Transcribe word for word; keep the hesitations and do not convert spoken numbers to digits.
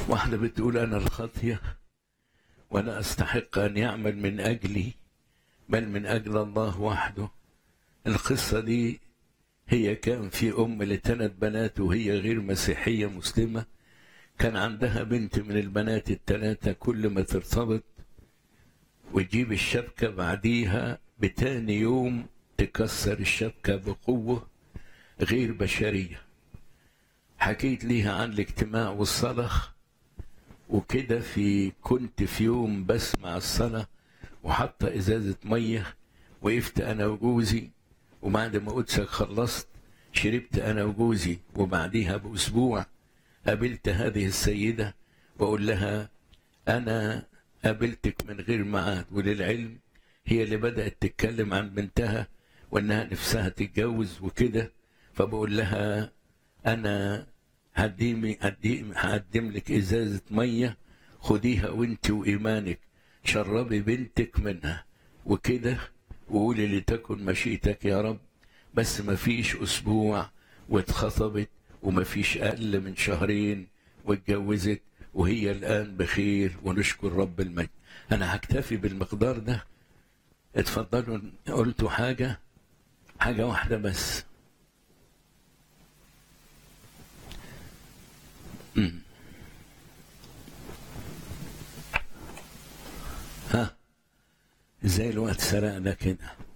واحدة بتقول أنا الخاطية ولا أستحق أن يعمل من أجلي بل من أجل الله وحده. القصة دي هي كان في أم لثلاث بنات وهي غير مسيحية مسلمة، كان عندها بنت من البنات الثلاثة كل ما ترتبط وتجيب الشبكة بعديها بتاني يوم تكسر الشبكة بقوة غير بشرية. حكيت ليها عن الاجتماع والصلاة وكده، في كنت في يوم بسمع الصلاة وحتى إزازة مية، وقفت أنا وجوزي، وبعد ما قدسك خلصت شربت أنا وجوزي، وبعديها بأسبوع قابلت هذه السيدة وأقول لها أنا قابلتك من غير ميعاد، وللعلم هي اللي بدأت تتكلم عن بنتها وأنها نفسها تتجوز وكده. فبقول لها أنا هقدم هقدم لك إزازة مية، خديها وانت وإيمانك شربي بنتك منها وكده، وقولي لتكن مشيئتك يا رب. بس ما فيش أسبوع واتخطبت، وما فيش أقل من شهرين واتجوزت، وهي الآن بخير ونشكر رب المجد. أنا هكتفي بالمقدار ده. اتفضلوا. قلتوا حاجة حاجة واحدة بس. مم. ها ازاي الوقت سرقنا كده؟